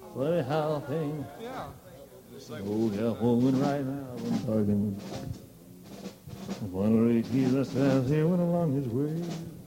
Funny how things. Yeah. Just like, Oh, yeah, woman right now, I'm talking. One of the keys that stands here went along his way.